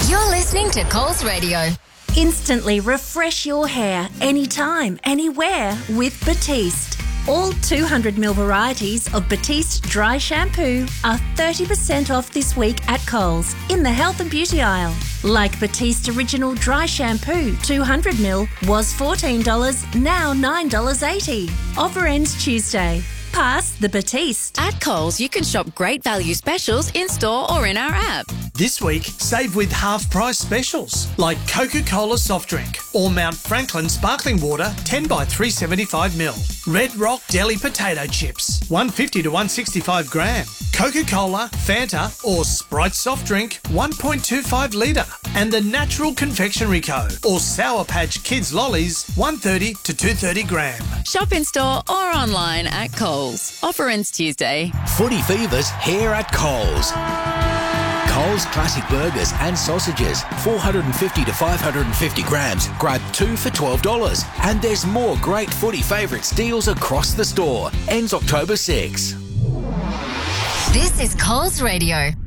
You're listening to Coles Radio. Instantly refresh your hair anytime, anywhere with Batiste. All 200ml varieties of Batiste dry shampoo are 30% off this week at Coles in the health and beauty aisle. Like Batiste Original Dry Shampoo 200ml was $14, now $9.80. Offer ends Tuesday. Pass the Batiste. At Coles, you can shop great value specials in-store or in our app. This week, save with half-price specials like Coca-Cola soft drink or Mount Franklin sparkling water 10 by 375ml. Red Rock deli potato chips 150 to 165 gram. Coca-Cola, Fanta or Sprite soft drink 1.25 litre. And the Natural Confectionery Co. or Sour Patch Kids lollies 130 to 230 gram. Shop in-store or online at Coles. Offer ends Tuesday. Footy Fever's here at Coles. Coles Classic Burgers and Sausages, 450 to 550 grams. Grab 2 for $12. And there's more great footy favourites deals across the store. Ends October 6. This is Coles Radio.